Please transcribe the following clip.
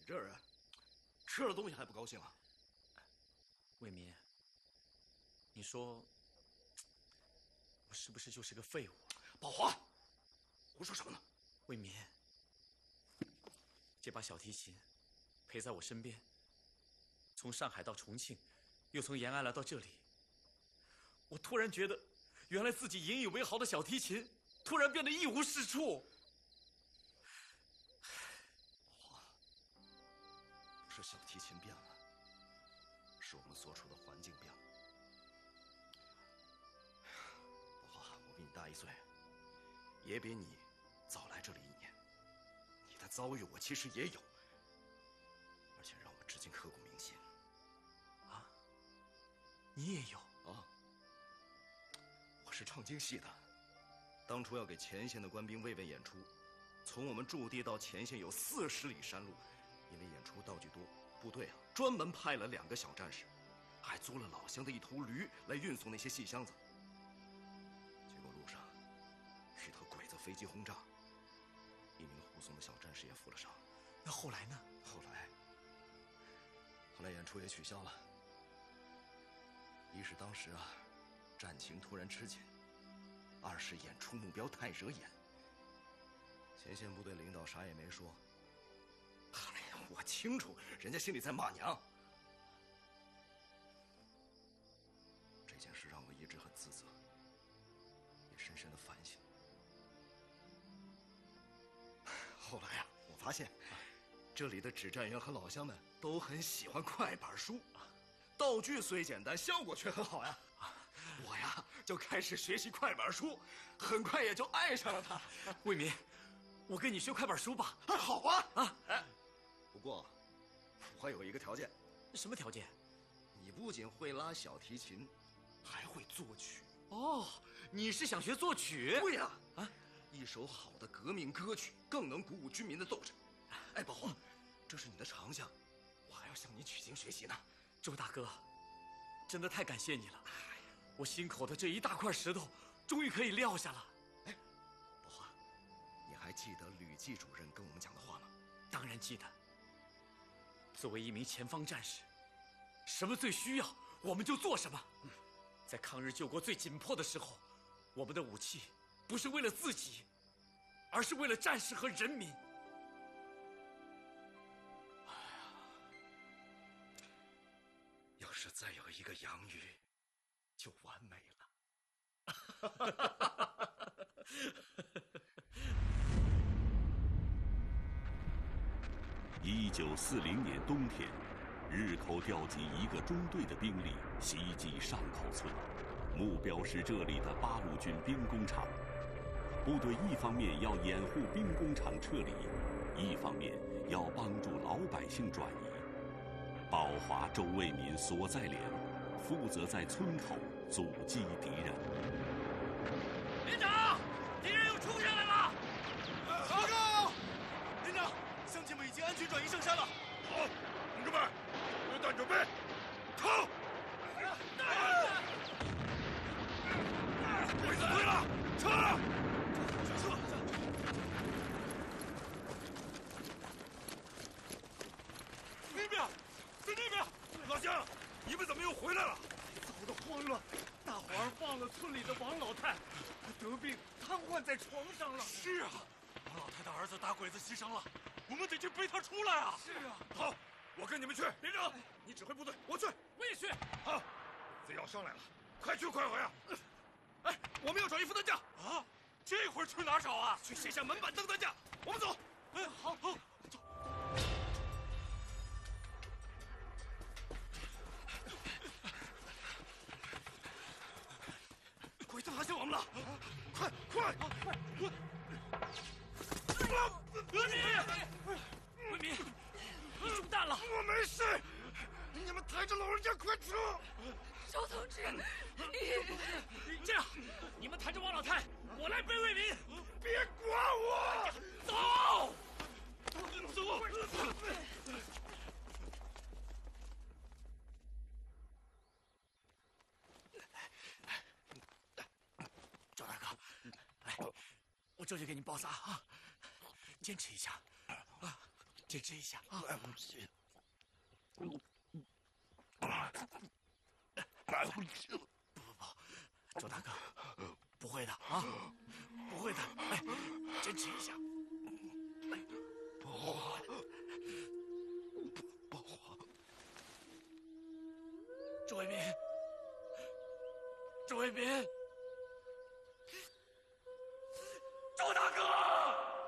这人吃了东西还不高兴啊？ 卫民，你说我是不是就是个废物？ 宝华，胡说什么呢？ 卫民，这把小提琴陪在我身边，从上海到重庆，又从延安来到这里，我突然觉得，原来自己引以为豪的小提琴，突然变得一无是处。 华，不是小提琴变了，是我们所处的环境变了。宝华，我比你大1岁，也比你早来这里1年，你的遭遇我其实也有，而且让我至今刻骨铭心。 啊，你也有啊？我是唱京戏的，当初要给前线的官兵慰问演出，从我们驻地到前线有40里山路，因为演出道具多，部队专门派了2个小战士，还租了老乡的1头驴来运送那些细箱子。结果路上遇到鬼子飞机轰炸，1名护送的小战士也负了伤。 那后来呢？ 后来演出也取消了。一是当时战情突然吃紧；2是演出目标太惹眼。前线部队领导啥也没说。哎呀，我清楚，人家心里在骂娘。这件事让我一直很自责，也深深的反省。后来我发现，这里的指战员和老乡们都很喜欢快板书，道具虽简单，效果却很好呀。我就开始学习快板书，很快也就爱上了它。 卫民，我跟你学快板书吧。 好啊！不过我还有一个条件。 什么条件？ 你不仅会拉小提琴，还会作曲。 哦，你是想学作曲？ 对呀！一首好的革命歌曲更能鼓舞军民的斗志。哎，宝华，这是你的长项，我还要向你取经学习呢。 周大哥，真的太感谢你了。我心口的这一大块石头终于可以撂下了。 哎，宝华，你还记得吕季主任跟我们讲的话吗？ 当然记得。作为一名前方战士，什么最需要我们就做什么。在抗日救国最紧迫的时候，我们的武器不是为了自己，而是为了战士和人民。 要是再有一个杨宇，就完美了。 1940年冬天，日寇调集1个中队的兵力袭击上口村，目标是这里的八路军兵工厂。部队一方面要掩护兵工厂撤离，一方面要帮助老百姓转移。宝华、周卫民所在连负责在村口阻击敌人。 连长，敌人又冲下来了！ 报告，连长，乡亲们已经安全转移上山了。 好，同志们，榴弹准备，靠！鬼子退了，撤！ 那边，在那边， 老乡，你们怎么又回来了？ 早都慌了，大伙儿忘了村里的王老太，得病瘫痪在床上了。 是啊，王老太的儿子打鬼子牺牲了，我们得去背他出来啊！ 是啊， 好，我跟你们去。连长，你指挥部队，我去。 我也去。 好，鬼子要上来了，快去快回啊！ 哎，我们要找一副担架啊，这会儿去哪儿找啊？ 去卸下门板登担架。我们走。 哎，好，走。 鬼子发现我们了，快快！ 卫民，你中弹了。 我没事，你们抬着老人家快撤！ 周同志，你这样，你们抬着王老太，我来背卫民。 别管我， 走！ 走！ 赵大哥，来，我这就给你包扎啊，坚持一下啊。 坚持一下啊！ 来不及， 周大哥，不会的啊，不会的，哎，坚持一下。 不慌，不慌。 周卫民，周卫民。